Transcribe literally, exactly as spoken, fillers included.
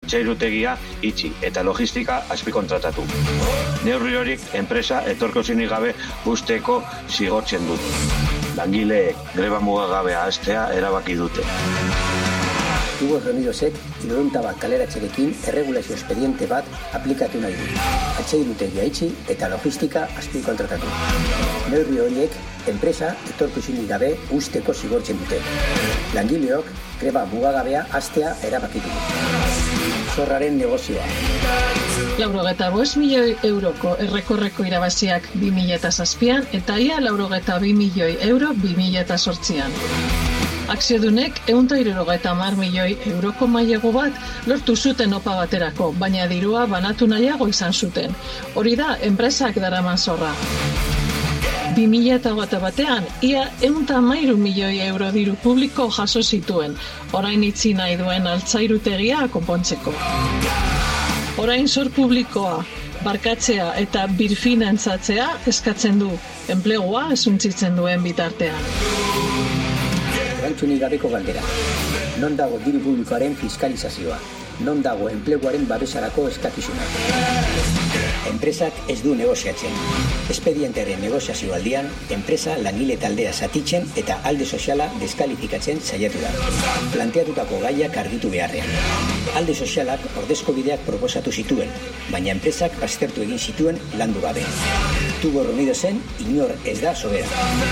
altzairutegia itxi eta logistika azpikontratatu. Neurri horik enpresa etorkizunik gabe usteko zigortzen dute. Langileek greba mugagabea hastea erabaki dute. Tubos Reunidosek hirurehun bat kaleratzerekin erregulazio espediente bat aplikatu nahi du. Altzairutegia itxi eta logistika azpikontratatu. Neurri horiek enpresa etorkizunik gabe usteko zigortzen dute. Langileok greba mugagabea hastea erabakitu du. Zorraren negozioa. Laurogeta bost milioi euroko errekorreko irabaziak bi mila zazpian eta ia laurogeta bi milioi euro bi mila zortzian. Akziodunek ehun eta hirurogeita hamar milioi euroko mailegu bat lortu zuten opa baterako, baina dirua banatu nahiago izan zuten. Hori da, enpresak daraman zorra. bi mila hogeita batean, ia ehun eta hamairu milioi euro diru publiko jaso zituen, orain itzi nahi duen altzairutegia konpontzeko. Orain zor publikoa, barkatzea eta birfinantzatzea eskatzen du, enplegua ezuntzitzen duen bitartean. Erantzunik gabeko galdera. Non dago diru publikoaren fiskalizazioa? Non dago enpleguaren babesarako eskakizuna? Enpresak ez du negoziatzen. Espedientearen negoziazio aldian, enpresa langile taldea zatitzen eta alde soziala deskalifikatzen saiatu da. Planteatutako gaiak argitu beharrean. Alde sozialak ordezko bideak proposatu zituen, baina enpresak baztertu egin zituen landu gabe. Tubos Reunidosen inor ez da sobera.